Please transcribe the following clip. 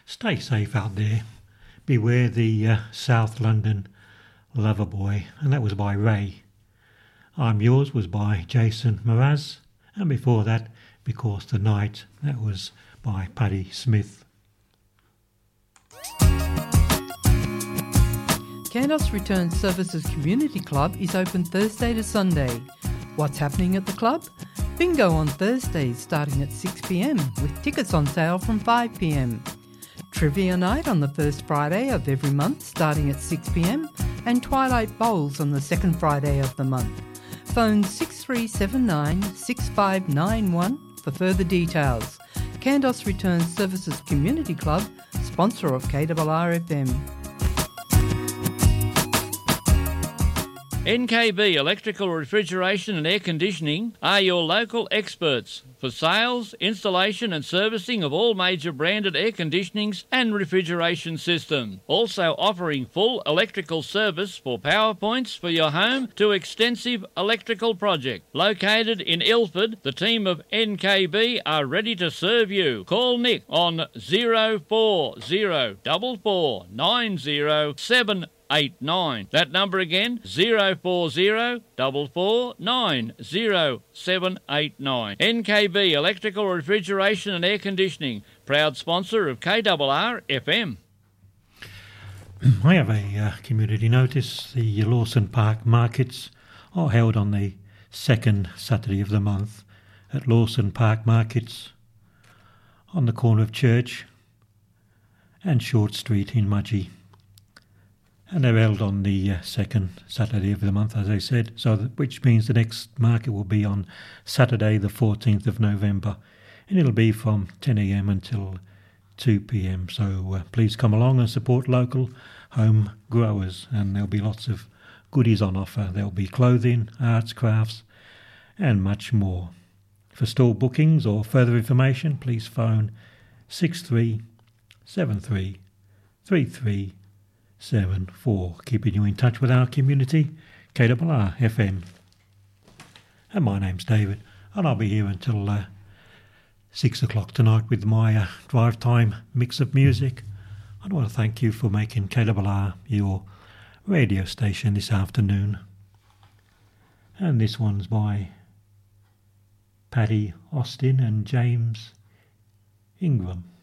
Stay safe out there. Beware the South London Lover Boy, and that was by Ray. I'm Yours was by Jason Mraz, and before that, Because the Night, that was by Patti Smith. Kandos Return Services Community Club is open Thursday to Sunday. What's happening at the club? Bingo on Thursdays starting at 6 p.m, with tickets on sale from 5 p.m. Trivia night on the first Friday of every month starting at 6 p.m, and Twilight Bowls on the second Friday of the month. Phone 6379 6591 for further details. Kandos Return Services Community Club, sponsor of KRRFM. NKB Electrical Refrigeration and Air Conditioning are your local experts for sales, installation and servicing of all major branded air conditionings and refrigeration systems. Also offering full electrical service for power points for your home to extensive electrical project. Located in Ilford, the team of NKB are ready to serve you. Call Nick on 0404490789. That number again, 0404490789. NKB Electrical Refrigeration and Air Conditioning, proud sponsor of KRR FM. I have a community notice. The Lawson Park markets are held on the second Saturday of the month at Lawson Park Markets on the corner of Church and Short Street in Mudgee. And they're held on the second Saturday of the month, as I said, which means the next market will be on Saturday the 14th of November, and it'll be from 10 a.m. until 2 p.m. So please come along and support local home growers, and there'll be lots of goodies on offer. There'll be clothing, arts, crafts, and much more. For store bookings or further information, please phone 63733374, keeping you in touch with our community, KRR FM. And my name's David, and I'll be here until 6 o'clock tonight with my drive time mix of music. I want to thank you for making KRR your radio station this afternoon. And this one's by Paddy Austin and James Ingram.